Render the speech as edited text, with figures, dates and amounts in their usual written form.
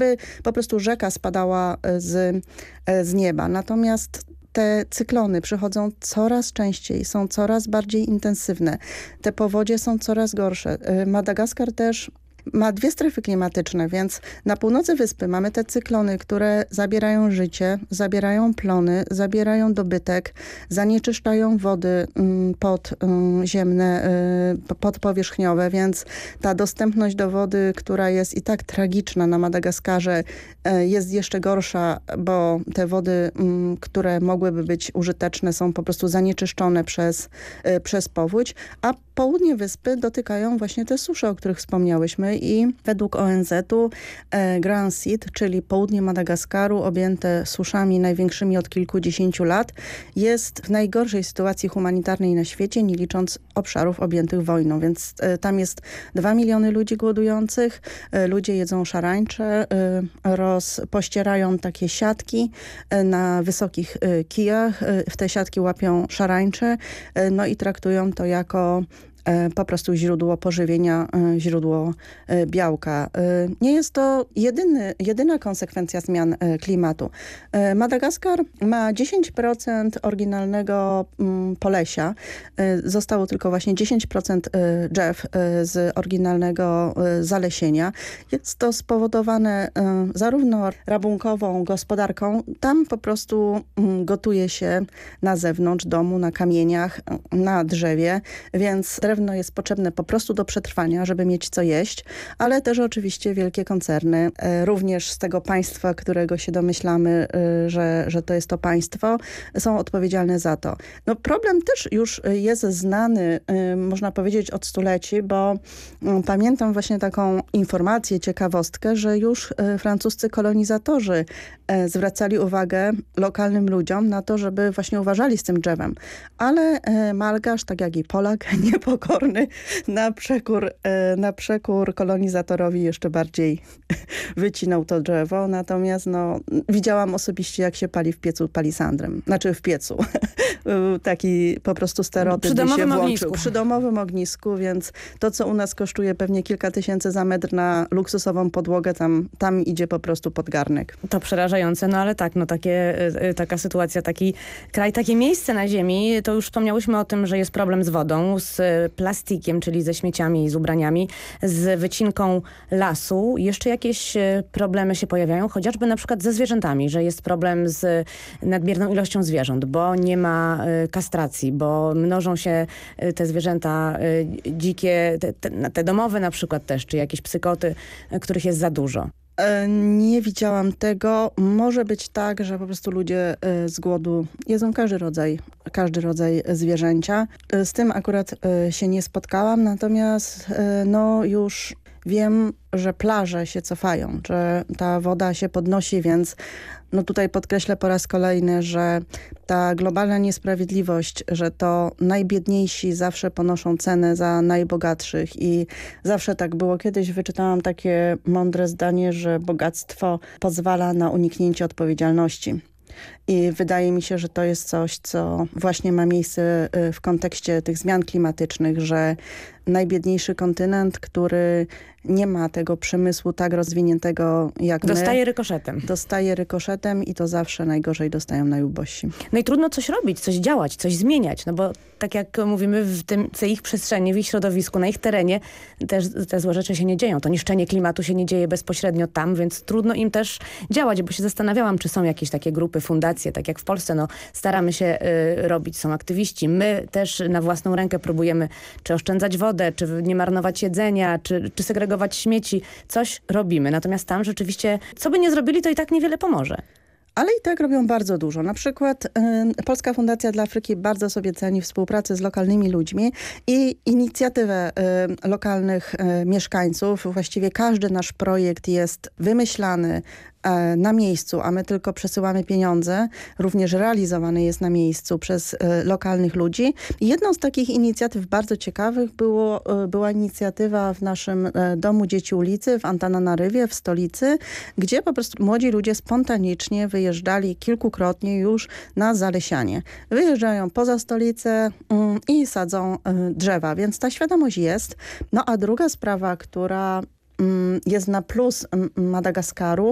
jakby po prostu rzeka spadała z nieba. Natomiast te cyklony przychodzą coraz częściej, są coraz bardziej intensywne. Te powodzie są coraz gorsze. Madagaskar też ma 2 strefy klimatyczne, więc na północy wyspy mamy te cyklony, które zabierają życie, zabierają plony, zabierają dobytek, zanieczyszczają wody podziemne, podpowierzchniowe, więc ta dostępność do wody, która jest i tak tragiczna na Madagaskarze, jest jeszcze gorsza, bo te wody, które mogłyby być użyteczne, są po prostu zanieczyszczone przez powódź, a południe wyspy dotykają właśnie te susze, o których wspomniałyśmy i według ONZ-u Grand Sud, czyli południe Madagaskaru, objęte suszami największymi od kilkudziesięciu lat, jest w najgorszej sytuacji humanitarnej na świecie, nie licząc obszarów objętych wojną, więc tam jest 2 miliony ludzi głodujących, ludzie jedzą szarańcze, pościerają takie siatki na wysokich kijach, w te siatki łapią szarańcze, no i traktują to jako po prostu źródło pożywienia, źródło białka. Nie jest to jedyna konsekwencja zmian klimatu. Madagaskar ma 10% oryginalnego polesia. Zostało tylko właśnie 10% drzew z oryginalnego zalesienia. Jest to spowodowane zarówno rabunkową gospodarką. Tam po prostu gotuje się na zewnątrz domu, na kamieniach, na drzewie, więc drewno jest potrzebne po prostu do przetrwania, żeby mieć co jeść, ale też oczywiście wielkie koncerny, również z tego państwa, którego się domyślamy, że to jest to państwo, są odpowiedzialne za to. No, problem też już jest znany, można powiedzieć, od stuleci, bo pamiętam właśnie taką informację, ciekawostkę, że już francuscy kolonizatorzy zwracali uwagę lokalnym ludziom na to, żeby właśnie uważali z tym drzewem. Ale Malgasz, tak jak i Polak, niepokorny, na przekór kolonizatorowi jeszcze bardziej wycinał to drzewo. Natomiast widziałam osobiście, jak się pali w piecu palisandrem. Znaczy w piecu. Taki po prostu stereotyp się włączył. Przy domowym ognisku, więc to, co u nas kosztuje pewnie kilka tysięcy za metr na luksusową podłogę, tam idzie po prostu pod garnek. To przerażające, ale tak, taka sytuacja, taki kraj, takie miejsce na ziemi, to już wspomniałyśmy o tym, że jest problem z wodą, z plastikiem, czyli ze śmieciami i z ubraniami, z wycinką lasu. Jeszcze jakieś problemy się pojawiają, chociażby na przykład ze zwierzętami, że jest problem z nadmierną ilością zwierząt, bo nie ma kastracji, bo mnożą się te zwierzęta dzikie, te domowe na przykład też, czy jakieś psykoty, których jest za dużo. Nie widziałam tego. Może być tak, że po prostu ludzie z głodu jedzą każdy rodzaj zwierzęcia. Z tym akurat się nie spotkałam, natomiast już wiem, że plaże się cofają, że ta woda się podnosi, więc tutaj podkreślę po raz kolejny, że ta globalna niesprawiedliwość, że to najbiedniejsi zawsze ponoszą cenę za najbogatszych i zawsze tak było. Kiedyś wyczytałam takie mądre zdanie, że bogactwo pozwala na uniknięcie odpowiedzialności. I wydaje mi się, że to jest coś, co właśnie ma miejsce w kontekście tych zmian klimatycznych, że najbiedniejszy kontynent, który nie ma tego przemysłu tak rozwiniętego jak my. Dostaje rykoszetem i to zawsze najgorzej dostają najubożsi. No i trudno coś robić, coś działać, coś zmieniać, bo tak jak mówimy, w tej ich przestrzeni, w ich środowisku, na ich terenie też te złe rzeczy się nie dzieją. To niszczenie klimatu się nie dzieje bezpośrednio tam, więc trudno im też działać, bo się zastanawiałam, czy są jakieś takie grupy, fundacje, tak jak w Polsce, staramy się robić, są aktywiści. My też na własną rękę próbujemy czy oszczędzać wodę, czy nie marnować jedzenia, czy segregować śmieci. Coś robimy. Natomiast tam rzeczywiście, co by nie zrobili, to i tak niewiele pomoże. Ale i tak robią bardzo dużo. Na przykład Polska Fundacja dla Afryki bardzo sobie ceni współpracę z lokalnymi ludźmi i inicjatywę lokalnych mieszkańców. Właściwie każdy nasz projekt jest wymyślany na miejscu, a my tylko przesyłamy pieniądze. Również realizowany jest na miejscu przez lokalnych ludzi. I jedną z takich inicjatyw bardzo ciekawych była inicjatywa w naszym Domu Dzieci Ulicy w Antananarywie w stolicy, gdzie po prostu młodzi ludzie spontanicznie wyjeżdżali kilkukrotnie już na zalesianie. Wyjeżdżają poza stolicę i sadzą drzewa, więc ta świadomość jest. A druga sprawa, która jest na plus Madagaskaru,